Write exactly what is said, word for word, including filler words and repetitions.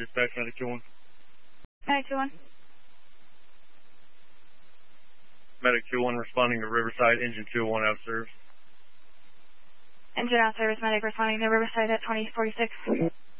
Dispatch, Medic two one. Medic two one. Medic two one responding to Riverside, engine two one out of service. Engine out service, medic responding to Riverside at twenty forty-six.